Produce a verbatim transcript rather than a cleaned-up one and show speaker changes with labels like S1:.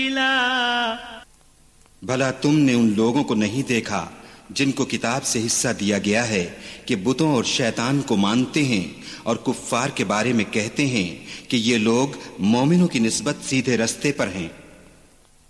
S1: भला तुमने उन लोगों को नहीं देखा जिनको किताब से हिस्सा दिया गया है कि बुतों और शैतान को मानते हैं और कुफ्फार के बारे में कहते हैं कि ये लोग मोमिनों की निस्बत सीधे रास्ते पर हैं।